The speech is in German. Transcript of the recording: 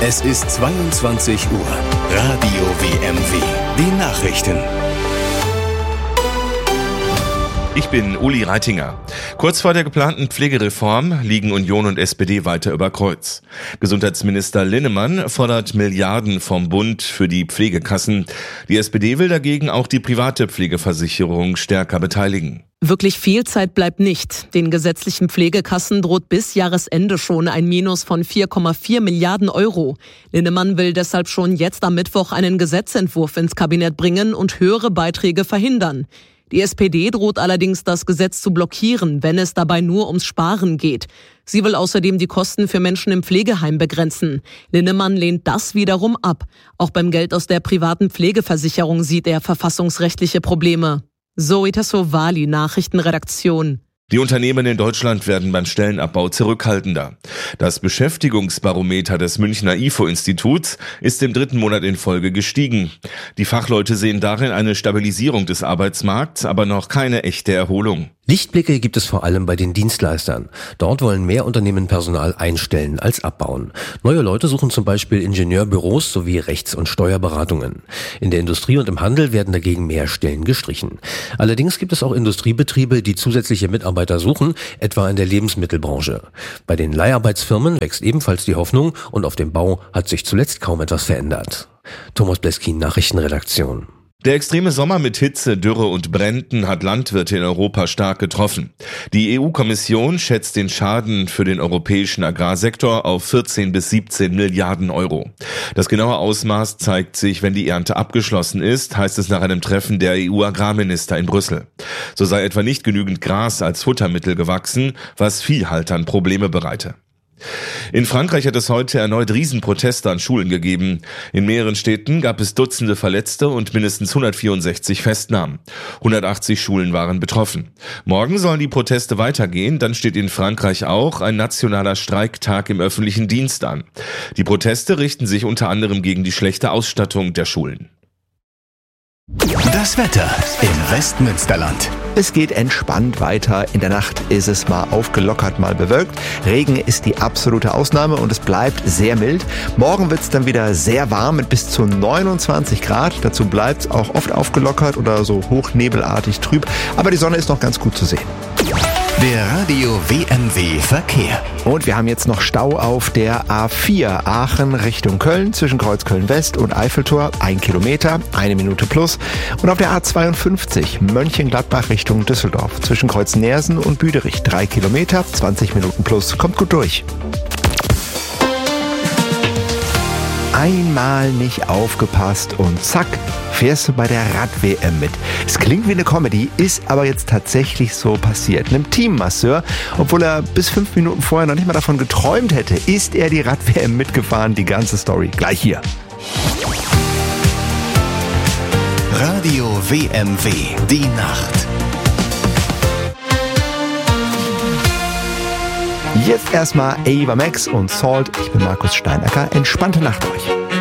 Es ist 22 Uhr. Radio WMW. Die Nachrichten. Ich bin Uli Reitinger. Kurz vor der geplanten Pflegereform liegen Union und SPD weiter über Kreuz. Gesundheitsminister Linnemann fordert Milliarden vom Bund für die Pflegekassen. Die SPD will dagegen auch die private Pflegeversicherung stärker beteiligen. Wirklich viel Zeit bleibt nicht. Den gesetzlichen Pflegekassen droht bis Jahresende schon ein Minus von 4,4 Milliarden Euro. Linnemann will deshalb schon jetzt am Mittwoch einen Gesetzentwurf ins Kabinett bringen und höhere Beiträge verhindern. Die SPD droht allerdings, das Gesetz zu blockieren, wenn es dabei nur ums Sparen geht. Sie will außerdem die Kosten für Menschen im Pflegeheim begrenzen. Linnemann lehnt das wiederum ab. Auch beim Geld aus der privaten Pflegeversicherung sieht er verfassungsrechtliche Probleme. Zoe Tassovali, Nachrichtenredaktion. Die Unternehmen in Deutschland werden beim Stellenabbau zurückhaltender. Das Beschäftigungsbarometer des Münchner IFO-Instituts ist im 3. Monat in Folge gestiegen. Die Fachleute sehen darin eine Stabilisierung des Arbeitsmarkts, aber noch keine echte Erholung. Lichtblicke gibt es vor allem bei den Dienstleistern. Dort wollen mehr Unternehmen Personal einstellen als abbauen. Neue Leute suchen zum Beispiel Ingenieurbüros sowie Rechts- und Steuerberatungen. In der Industrie und im Handel werden dagegen mehr Stellen gestrichen. Allerdings gibt es auch Industriebetriebe, die zusätzliche Mitarbeiter suchen, etwa in der Lebensmittelbranche. Bei den Leiharbeitsfirmen wächst ebenfalls die Hoffnung und auf dem Bau hat sich zuletzt kaum etwas verändert. Thomas Bleskin, Nachrichtenredaktion. Der extreme Sommer mit Hitze, Dürre und Bränden hat Landwirte in Europa stark getroffen. Die EU-Kommission schätzt den Schaden für den europäischen Agrarsektor auf 14 bis 17 Milliarden Euro. Das genaue Ausmaß zeigt sich, wenn die Ernte abgeschlossen ist, heißt es nach einem Treffen der EU-Agrarminister in Brüssel. So sei etwa nicht genügend Gras als Futtermittel gewachsen, was Viehhaltern Probleme bereite. In Frankreich hat es heute erneut Riesenproteste an Schulen gegeben. In mehreren Städten gab es Dutzende Verletzte und mindestens 164 Festnahmen. 180 Schulen waren betroffen. Morgen sollen die Proteste weitergehen, dann steht in Frankreich auch ein nationaler Streiktag im öffentlichen Dienst an. Die Proteste richten sich unter anderem gegen die schlechte Ausstattung der Schulen. Das Wetter im Westmünsterland. Es geht entspannt weiter. In der Nacht ist es mal aufgelockert, mal bewölkt. Regen ist die absolute Ausnahme und es bleibt sehr mild. Morgen wird es dann wieder sehr warm mit bis zu 29 Grad. Dazu bleibt es auch oft aufgelockert oder so hochnebelartig trüb. Aber die Sonne ist noch ganz gut zu sehen. Der Radio WMW Verkehr. Und wir haben jetzt noch Stau auf der A4 Aachen Richtung Köln zwischen Kreuzköln West und Eiffeltor. 1 Kilometer, 1 Minute plus. Und auf der A52 Mönchengladbach Richtung Düsseldorf zwischen Kreuz-Nersen und Büderich. 3 Kilometer, 20 Minuten plus. Kommt gut durch. Einmal nicht aufgepasst und zack, fährst du bei der Rad-WM mit. Es klingt wie eine Comedy, ist aber jetzt tatsächlich so passiert. Einem Teammasseur, obwohl er bis 5 Minuten vorher noch nicht mal davon geträumt hätte, ist er die Rad-WM mitgefahren. Die ganze Story gleich hier. Radio WMW, die Nacht. Jetzt erstmal Ava Max und Salt. Ich bin Markus Steinacker. Entspannte Nacht euch.